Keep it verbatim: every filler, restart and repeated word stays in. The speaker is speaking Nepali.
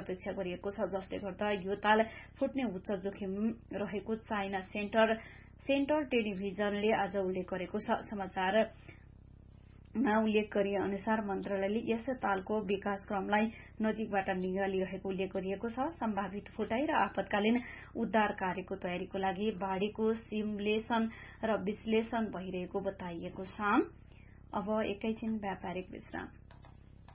अपेक्षा गरिएको छ, जसले गर्दा यो ताल फुट्ने उच्च जोखिम रहेको चाइना सेन्टर सेन्टर टेलिभिजनले आज उल्लेख गरेको छ। समाचारमा उल्लेख गरिए अनुसार मन्त्रालयले यस तालको विकास क्रमलाई नजिकबाट निगालिरहेको उल्लेख गरिएको छ। सम्भावित फुटाई र आपतकालीन उद्धार कार्यको तयारीको लागि बाढ़ीको सिमुलेसन र विश्लेषण भइरहेको बताइएको छ। अब एकैछिन व्यापारिक विश्राम।